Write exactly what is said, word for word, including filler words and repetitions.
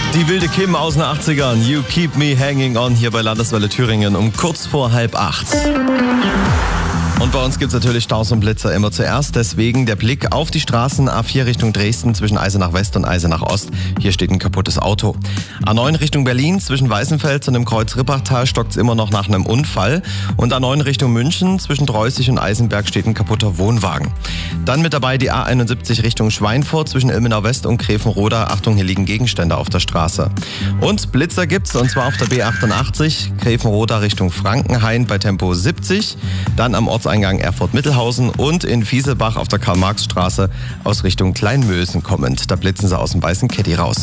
Die wilde Kim aus den achtzigern, You Keep Me Hanging On, hier bei Landeswelle Thüringen um kurz vor halb acht. Und bei uns gibt es natürlich Staus und Blitzer immer zuerst, deswegen der Blick auf die Straßen A vier Richtung Dresden zwischen Eisenach West und Eisenach Ost. Hier steht ein kaputtes Auto. A neun Richtung Berlin zwischen Weißenfels und dem Kreuz Rippachtal stockt es immer noch nach einem Unfall. Und A neun Richtung München zwischen Dreußig und Eisenberg steht ein kaputter Wohnwagen. Dann mit dabei die A einundsiebzig Richtung Schweinfurt zwischen Ilmenau West und Grevenroda. Achtung, hier liegen Gegenstände auf der Straße. Und Blitzer gibt's, und zwar auf der B achtundachtzig, Grevenroda Richtung Frankenhain bei Tempo siebzig. Dann am Ortseingang Erfurt-Mittelhausen und in Fieselbach auf der Karl-Marx-Straße aus Richtung Kleinmösen kommend. Da blitzen sie aus dem weißen Caddy raus.